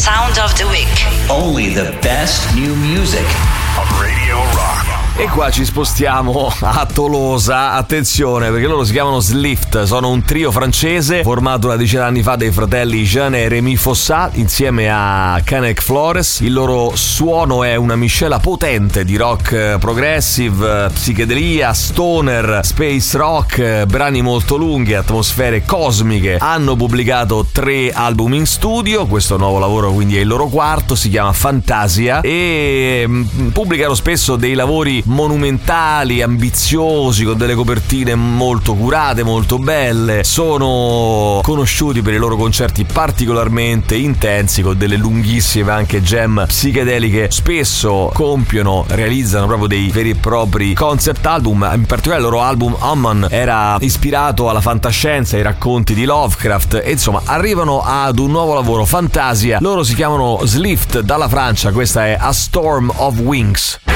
Sound of the Week. Only the best new music on Radio Rock. E qua ci spostiamo a Tolosa, attenzione, perché loro si chiamano Slift, sono un trio francese formato una decina d'anni fa dai fratelli Jean e Rémi Fossat insieme a Canek Flores. Il loro suono è una miscela potente di rock progressive, psichedelia, stoner, space rock, brani molto lunghi, atmosfere cosmiche. Hanno pubblicato 3 album in studio, questo nuovo lavoro quindi è il loro quarto, si chiama Fantasia, e pubblicano spesso dei lavori monumentali, ambiziosi, con delle copertine molto curate, molto belle. Sono conosciuti per i loro concerti particolarmente intensi, con delle lunghissime anche jam psichedeliche. Spesso realizzano proprio dei veri e propri concept album. In particolare il loro album Omen era ispirato alla fantascienza, ai racconti di Lovecraft, e insomma arrivano ad un nuovo lavoro, Fantasia. Loro si chiamano Slift, dalla Francia, questa è A Storm of Wings.